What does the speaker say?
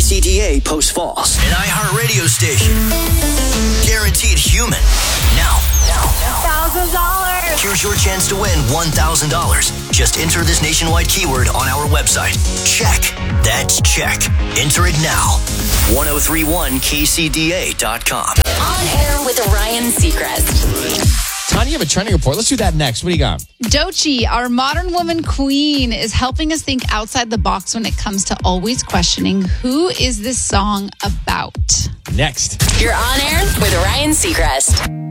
KCDA Post Falls. An iHeartRadio station. Guaranteed human. Now. $1,000. Here's your chance to win $1,000. Just enter this nationwide keyword on our website. Check. That's check. Enter it now. 1031kcda.com. On air with Ryan Seacrest. Tanya, you have a trending report. Let's do that next. What do you got? Doechii, our modern woman queen, is helping us think outside the box when it comes to always questioning, who is this song about? Next. You're on air with Ryan Seacrest.